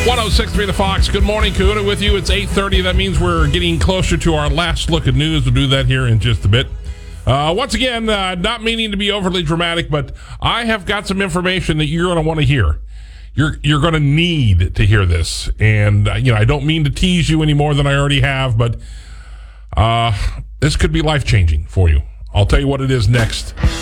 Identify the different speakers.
Speaker 1: 106.3 The Fox. Good morning, Kahuna with you. It's 8:30. That means we're getting closer to our last look at news. We'll do that here in just a bit. Once again, not meaning to be overly dramatic, but I have got some information that you're going to want to hear. You're going to need to hear this. And, I don't mean to tease you any more than I already have, but this could be life-changing for you. I'll tell you what it is next.